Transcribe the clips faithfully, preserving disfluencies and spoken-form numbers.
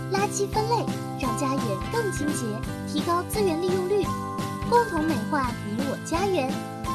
垃圾分类，让家园更清洁，提高资源利用率，共同美化你我家园。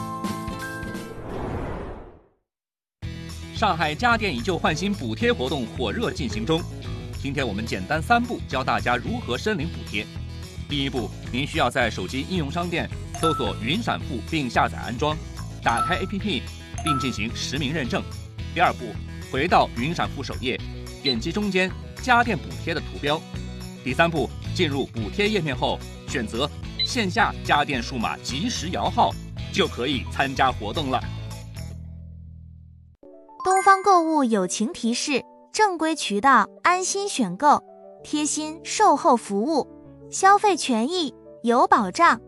上海家电以旧换新补贴活动火热进行中，今天我们简单三步教大家如何申领补贴。第一步，您需要在手机应用商店搜索云闪付并下载安装，打开 A P P 并进行实名认证。第二步，回到云闪付首页，点击中间家电补贴的图标。第三步，进入补贴页面后，选择线下家电数码即时摇号，就可以参加活动了。 东方购物友情提示：正规渠道安心选购，贴心售后服务，消费权益有保障。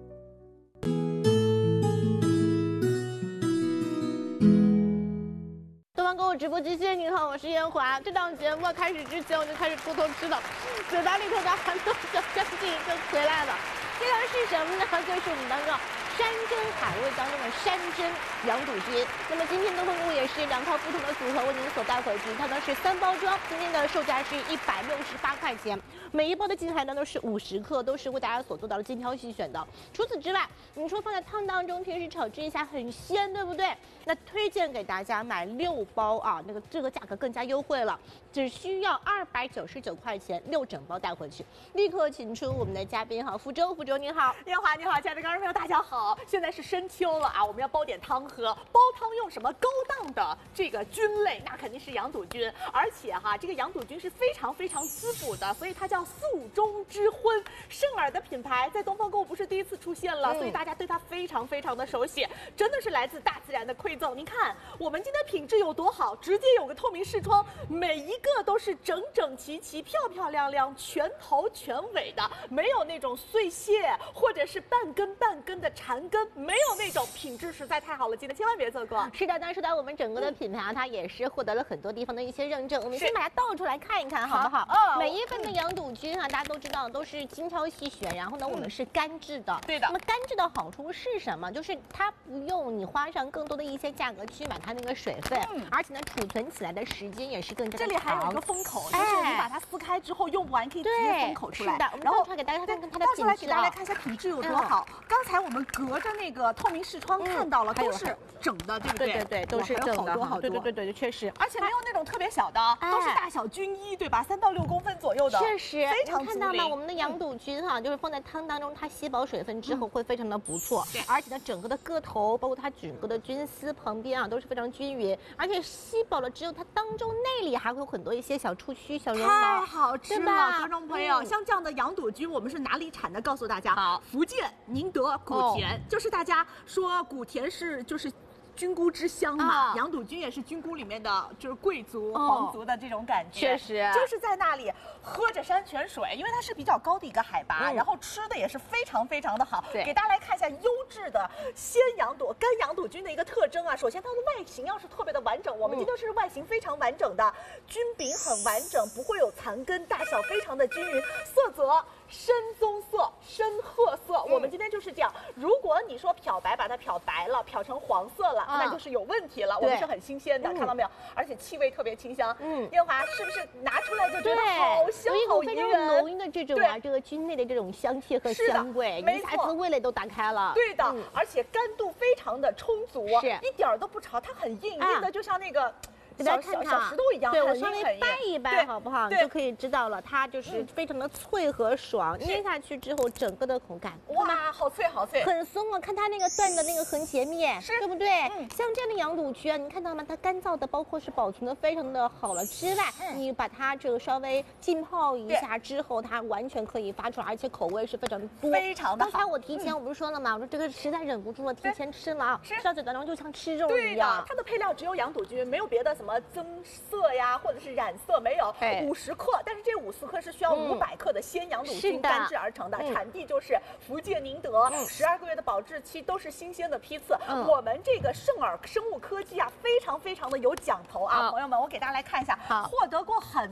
东方购物直播间，您好，我是燕华。这档节目开始之前，我就开始偷偷吃了，嘴巴里头的寒冬小将军已经回来了。这个是什么呢？就是我们当中山珍海味当中的山珍羊肚菌。那么今天东方购物也是两套不同的组合为您所带回去，它呢是三包装，今天的售价是一百六十八块钱，每一包的金牌呢都是五十克，都是为大家所做到的精挑细选的。除此之外，你说放在汤当中，平时炒制一下很鲜，对不对？那推荐给大家买六包啊，那个这个价格更加优惠了，只需要二百九十九块钱，六整包带回去。立刻请出我们的嘉宾哈，福州，福州你好， 燕华你好，亲爱的观众朋友大家好。现在是深秋了啊，我们要煲点汤喝，煲汤用什么高档的这个菌类？那肯定是羊肚菌，而且哈，这个羊肚菌是非常非常滋补的，所以它叫素中之荤。圣尔的品牌在东方购物不是第一次出现了，嗯、所以大家对它非常非常的熟悉，真的是来自大自然的馈赠。您看我们今天品质有多好，直接有个透明视窗，每一个都是整整齐齐、漂漂亮亮、全头全尾的，没有那种碎屑或者是半根半根的残根，没有那种，品质实在太好了，记得千万别错过。 是的，当然说到我们整个的品牌啊，它也是获得了很多地方的一些认证，我们先把它倒出来看一看，好不好？哦，每一份的羊肚菌啊，大家都知道都是精挑细选，然后呢，我们是干制的。 对的。 那么干制的好处是什么？就是它不用你花上更多的一些价格去买它那个水分，嗯，而且呢，储存起来的时间也是更加的长。 这里还有一个封口，就是你把它撕开之后用不完可以直接封口出来。 是的，然后给大家看看它的品质， 倒出来给大家看一下品质有多好。刚才我们隔着那个透明视窗看到了，都是整的，对不对？ 对对对，都是整的，好多好多。对对对对，确实， 而且没有那种特别小的，都是大小均一，对吧？三到六公分左右的， 确实非常看到吗？我们的羊肚菌哈，就是放在汤当中，它吸饱水分之后会非常的不错，对，而且呢，整个的个头，包括它整个的菌丝旁边啊，都是非常均匀，而且吸饱了之后，它当中内里还会有很多一些小触须、小绒毛， 太好吃了，观众朋友，像这样的羊肚菌，我们是哪里产的？告诉大家， 好， 福建宁德古田，就是大家说古田是就是。菌菇之乡嘛，羊肚菌也是菌菇里面的，就是贵族、皇族的这种感觉。 确实， 就是在那里喝着山泉水，因为它是比较高的一个海拔，然后吃的也是非常非常的好。给大家来看一下优质的鲜羊肚、干羊肚菌的一个特征啊。首先，它的外形要是特别的完整，我们今天是外形非常完整的，菌柄很完整，不会有残根，大小非常的均匀，色泽深棕色、深褐色。我们今天就是这样。如果你说漂白，把它漂白了，漂成黄色了。那就是有问题了，我们是很新鲜的，看到没有？而且气味特别清香。嗯，燕华是不是拿出来就觉得好香好宜人？ 非常浓郁的这种啊，这个菌类的这种香气和香味，一下子味蕾都打开了。 对的，而且干度非常的充足， 是一点都不潮，它很硬，硬的就像那个。小小小石头一样， 对我稍微掰一掰，好不好？你就可以知道了，它就是非常的脆和爽，捏下去之后整个的口感， 哇，好脆好脆， 很松啊！看它那个断的那个横截面，对不对？像这样的羊肚菌啊，你看到吗？它干燥的，包括是保存的非常的好了之外，你把它这个稍微浸泡一下之后，它完全可以发出来，而且口味是非常多， 非常的好。 刚才我提前我不是说了吗？我说这个实在忍不住了，提前吃了啊，吃到嘴当中就像吃肉一样。 它的配料只有羊肚菌，没有别的什么增色呀，或者是染色，没有五十克，但是这五十克是需要五百克的鲜羊肚菌干制而成的，产地就是福建宁德，十二个月的保质期，都是新鲜的批次。我们这个圣尔生物科技啊，非常非常的有讲头啊，朋友们，我给大家来看一下，获得过很。